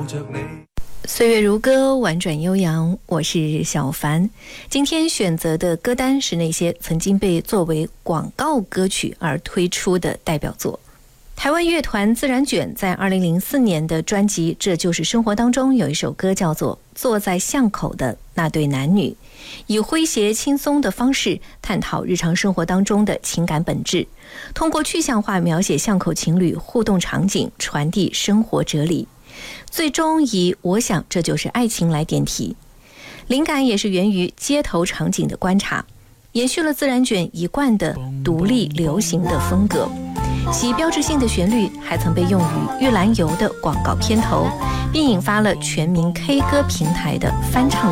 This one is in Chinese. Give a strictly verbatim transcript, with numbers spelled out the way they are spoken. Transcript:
岁月如歌，婉转悠扬，我是小凡。今天选择的歌单是那些曾经被作为广告歌曲而推出的代表作。台湾乐团自然卷在二零零四年的专辑《这就是生活》当中有一首歌叫做《坐在巷口的那对男女》，以诙谐轻松的方式探讨日常生活当中的情感本质，通过具象化描写巷口情侣互动场景，传递生活哲理，最终以我想这就是爱情来点题。灵感也是源于街头场景的观察，延续了自然卷一贯的独立流行的风格。其标志性的旋律还曾被用于玉兰油的广告片头，并引发了全民 K 歌平台的翻唱